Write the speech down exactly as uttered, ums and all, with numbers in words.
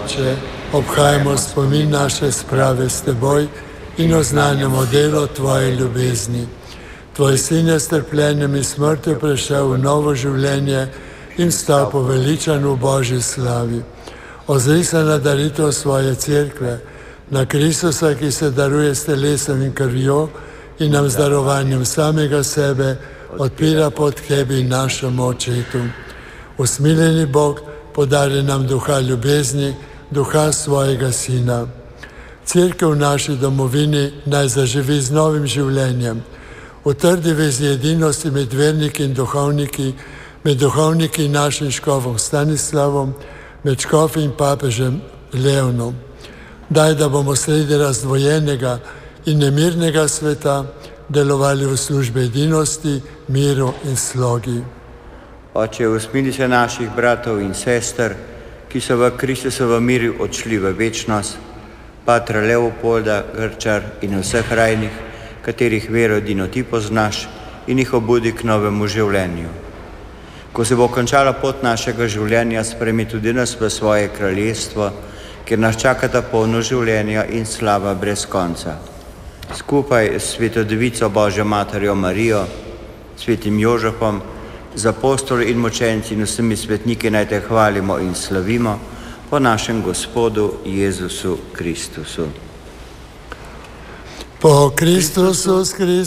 Otče, obhajamo spomin naše sprave s teboj in oznanjamo delo tvoje ljubezni. Tvoj sin je s trpljenjem in smrtjo prešel v novo življenje in stal poveličan v Božji slavi. Ozri se na daritev svoje cerkve, na Kristusa, ki se daruje s telesom in krvjo in nam z darovanjem samega sebe odpira pot k tebi in našemu Očetu. Usmiljeni Bog, podari nam duha ljubezni, duha svojega Sina. Cerkev v naši domovini naj zaživi z novim življenjem. V trdi vezi edinosti med verniki in duhovniki, med duhovniki in našim škofom Stanislavom, med škofi in papežem Leonom. Daj, da bomo sredi razdvojenega in nemirnega sveta delovali v službi edinosti, miru in slogi. Oče, usmili se naših bratov in sester, ki so v Kristusovem miru odšli v večnost, patra Leopolda, Grčar in vseh rajnih, katerih vero edino ti poznaš, in jih obudi k novemu življenju. Ko se bo končala pot našega življenja, spremi tudi nas v svoje kraljestvo, kjer nas čakata polno življenja in slava brez konca. Skupaj s Sveto Devico Božjo Materjo Marijo, Svetim Jožefom, z apostoli in mučenci in vsemi svetniki naj te hvalimo in slavimo po našem Gospodu Jezusu Kristusu. Po Kristusu s Kristus.